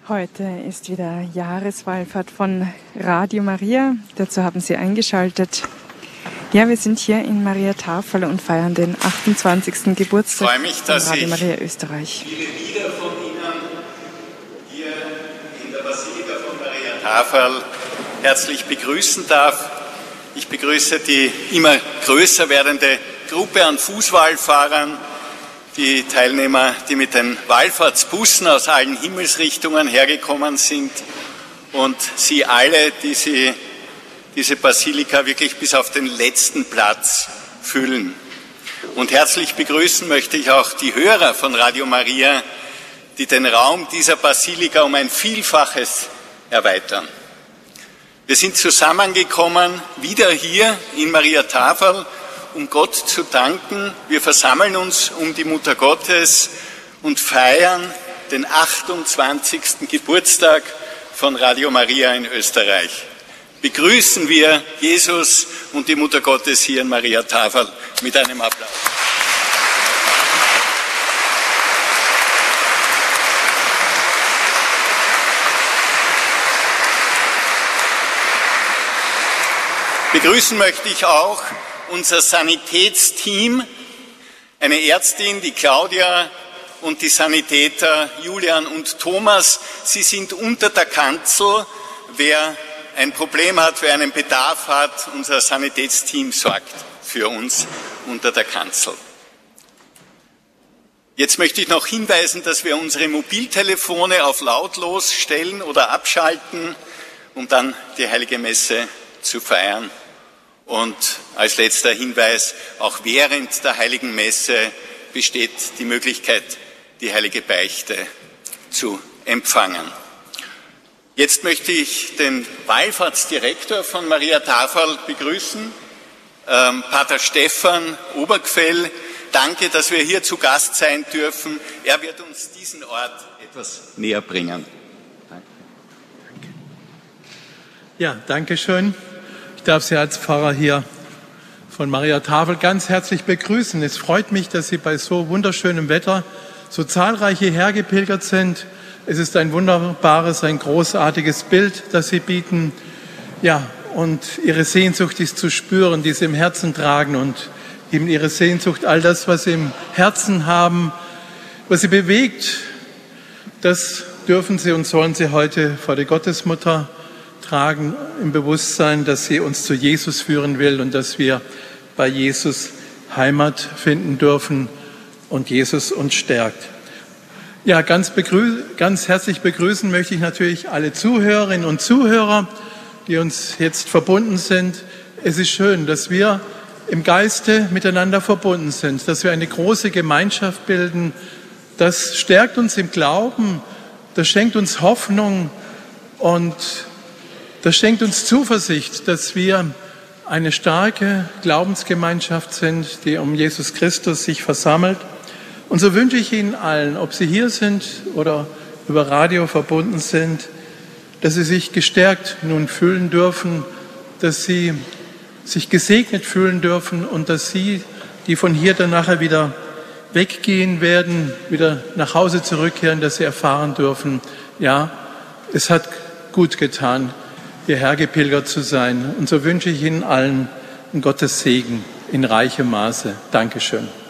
Heute ist wieder Jahreswallfahrt von Radio Maria. Dazu haben Sie eingeschaltet. Ja, wir sind hier in Maria Tafel und feiern den 28. Geburtstag von Radio Maria Österreich. Viele Lieder von Ihnen hier in der Basilika von Maria Tafel herzlich begrüßen darf. Ich begrüße die immer größer werdende Gruppe an Fußwallfahrern, die Teilnehmer, die mit den Wallfahrtsbussen aus allen Himmelsrichtungen hergekommen sind und Sie alle, die diese Basilika wirklich bis auf den letzten Platz füllen. Und herzlich begrüßen möchte ich auch die Hörer von Radio Maria, die den Raum dieser Basilika um ein Vielfaches erweitern. Wir sind zusammengekommen, wieder hier in Maria Tafel, um Gott zu danken. Wir versammeln uns um die Mutter Gottes und feiern den 28. Geburtstag von Radio Maria in Österreich. Begrüßen wir Jesus und die Mutter Gottes hier in Maria Tafel mit einem Applaus. Begrüßen möchte ich auch unser Sanitätsteam, eine Ärztin, die Claudia, und die Sanitäter Julian und Thomas. Sie sind unter der Kanzel. Wer ein Problem hat, wer einen Bedarf hat, unser Sanitätsteam sorgt für uns unter der Kanzel. Jetzt möchte ich noch hinweisen, dass wir unsere Mobiltelefone auf lautlos stellen oder abschalten, um dann die Heilige Messe zu feiern. Und als letzter Hinweis, auch während der Heiligen Messe besteht die Möglichkeit, die Heilige Beichte zu empfangen. Jetzt möchte ich den Wallfahrtsdirektor von Maria Tafel begrüßen, Pater Stefan Obergfell. Danke, dass wir hier zu Gast sein dürfen. Er wird uns diesen Ort etwas näher bringen. Danke. Ja, danke schön. Ich darf Sie als Pfarrer hier von Maria Tafel ganz herzlich begrüßen. Es freut mich, dass Sie bei so wunderschönem Wetter so zahlreich hierher gepilgert sind. Es ist ein wunderbares, ein großartiges Bild, das Sie bieten. Ja, und Ihre Sehnsucht ist zu spüren, die Sie im Herzen tragen, und eben Ihre Sehnsucht, all das, was Sie im Herzen haben, was Sie bewegt, das dürfen Sie und sollen Sie heute vor der Gottesmutter tragen, im Bewusstsein, dass sie uns zu Jesus führen will und dass wir bei Jesus Heimat finden dürfen und Jesus uns stärkt. Ja, ganz herzlich begrüßen möchte ich natürlich alle Zuhörerinnen und Zuhörer, die uns jetzt verbunden sind. Es ist schön, dass wir im Geiste miteinander verbunden sind, dass wir eine große Gemeinschaft bilden. Das stärkt uns im Glauben, das schenkt uns Hoffnung und das schenkt uns Zuversicht, dass wir eine starke Glaubensgemeinschaft sind, die um Jesus Christus sich versammelt. Und so wünsche ich Ihnen allen, ob Sie hier sind oder über Radio verbunden sind, dass Sie sich gestärkt nun fühlen dürfen, dass Sie sich gesegnet fühlen dürfen und dass Sie, die von hier dann nachher wieder weggehen werden, wieder nach Hause zurückkehren, dass Sie erfahren dürfen, ja, es hat gut getan, hierher gepilgert zu sein. Und so wünsche ich Ihnen allen einen Gottes Segen in reichem Maße. Dankeschön.